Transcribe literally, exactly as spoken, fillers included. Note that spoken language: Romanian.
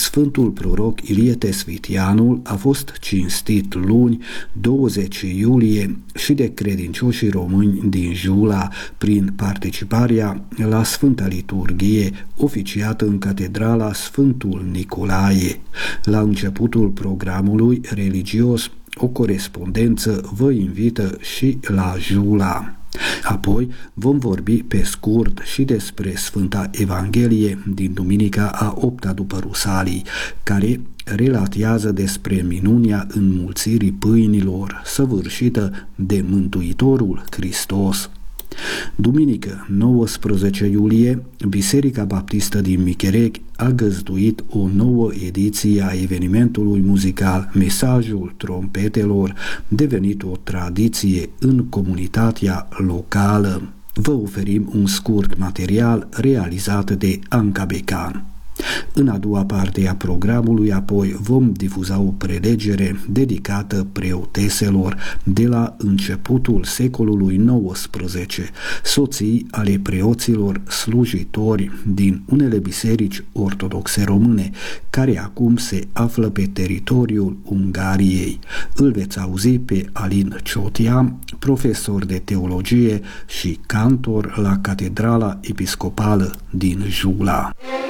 Sfântul Proroc Ilie Tesvitianul a fost cinstit luni, douăzeci iulie, și de credincioșii români din Jula prin participarea la Sfânta Liturghie oficiată în Catedrala Sfântul Nicolae. La începutul programului religios, o corespondență vă invită și la Jula. Apoi vom vorbi pe scurt și despre Sfânta Evanghelie din duminica a opta după Rusalii, care relatează despre minunea înmulțirii pâinilor săvârșită de Mântuitorul Hristos. Duminică nouăsprezece iulie, Biserica Baptistă din Micherechi a găzduit o nouă ediție a evenimentului muzical Mesajul Trompetelor, devenit o tradiție în comunitatea locală. Vă oferim un scurt material realizat de Anca Becan. În a doua parte a programului apoi vom difuza o prelegere dedicată preoteselor de la începutul secolului nouăsprezece, soții ale preoților slujitori din unele biserici ortodoxe române, care acum se află pe teritoriul Ungariei. Îl veți auzi pe Alin Ciotia, profesor de teologie și cantor la Catedrala Episcopală din Jula.